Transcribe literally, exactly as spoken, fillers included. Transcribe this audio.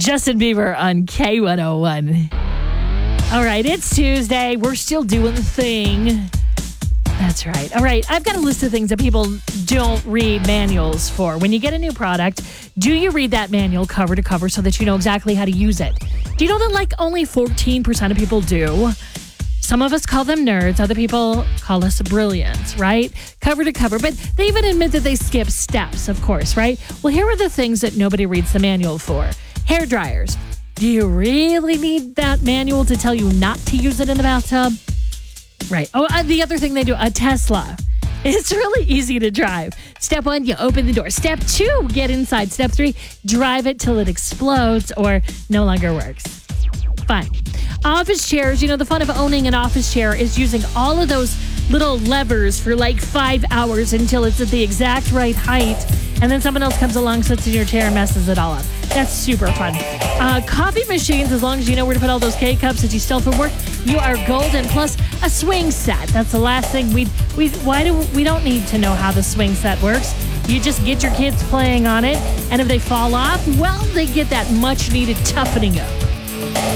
Justin Bieber on K one oh one. All right, it's Tuesday. We're still doing the thing. That's right. All right, I've got a list of things that people don't read manuals for. When you get a new product, do you read that manual cover to cover so that you know exactly how to use it? Do you know that like only fourteen percent of people do? Some of us call them nerds. Other people call us brilliant, right? Cover to cover. But they even admit that they skip steps, of course, right? Well, here are the things that nobody reads the manual for. Hair dryers. Do you really need that manual to tell you not to use it in the bathtub? Right. Oh, uh, the other thing they do, a Tesla. It's really easy to drive. Step one, you open the door. Step two, get inside. Step three, drive it till it explodes or no longer works. Fine. Office chairs, you know, the fun of owning an office chair is using all of those little levers for like five hours until it's at the exact right height. And then someone else comes along, sits in your chair, and messes it all up. That's super fun. Uh, coffee machines, as long as you know where to put all those K-cups that you steal from work, you are golden. Plus, a swing set. That's the last thing we we why do we don't need to know how the swing set works. You just get your kids playing on it, and if they fall off, well, they get that much-needed toughening up.